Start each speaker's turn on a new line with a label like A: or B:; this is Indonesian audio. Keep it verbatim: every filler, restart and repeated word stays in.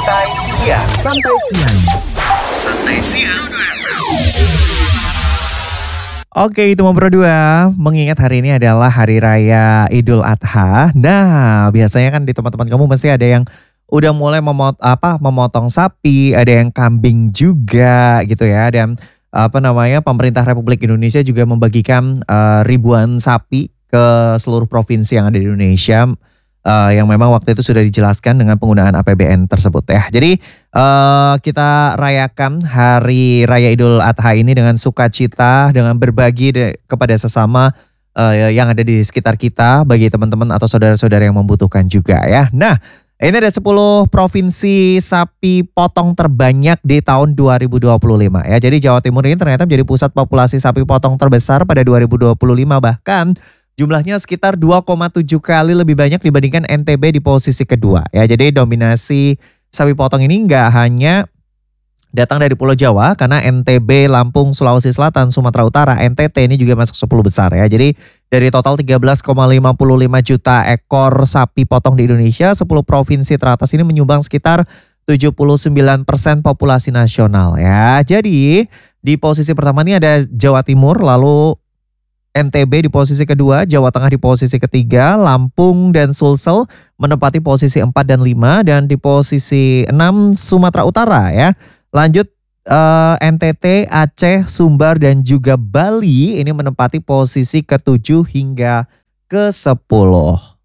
A: Santai Siang.
B: Santai Siang.
A: Santai Siang.
C: Oke, itu Bro dua. Mengingat hari ini adalah Hari Raya Idul Adha. Nah, biasanya kan di teman-teman kamu mesti ada yang udah mulai memot apa memotong sapi, ada yang kambing juga gitu ya. Dan apa namanya pemerintah Republik Indonesia juga membagikan uh, ribuan sapi ke seluruh provinsi yang ada di Indonesia. Uh, yang memang waktu itu sudah dijelaskan dengan penggunaan A P B N tersebut ya. Jadi uh, kita rayakan Hari Raya Idul Adha ini dengan sukacita, dengan berbagi de- kepada sesama uh, yang ada di sekitar kita, bagi teman-teman atau saudara-saudara yang membutuhkan juga ya. Nah, ini ada sepuluh provinsi sapi potong terbanyak di tahun dua ribu dua puluh lima ya. Jadi Jawa Timur ini ternyata menjadi pusat populasi sapi potong terbesar pada dua ribu dua puluh lima, bahkan jumlahnya sekitar dua koma tujuh kali lebih banyak dibandingkan N T B di posisi kedua ya. Jadi dominasi sapi potong ini nggak hanya datang dari Pulau Jawa, karena N T B, Lampung, Sulawesi Selatan, Sumatera Utara, N T T ini juga masuk sepuluh besar ya. Jadi dari total tiga belas koma lima lima juta ekor sapi potong di Indonesia, sepuluh provinsi teratas ini menyumbang sekitar tujuh puluh sembilan persen populasi nasional ya. Jadi di posisi pertama ini ada Jawa Timur, lalu N T B di posisi kedua, Jawa Tengah di posisi ketiga, Lampung dan Sulsel menempati posisi empat dan lima, dan di posisi enam Sumatera Utara ya. Lanjut uh, N T T, Aceh, Sumbar dan juga Bali ini menempati posisi ketujuh hingga ke sepuluh.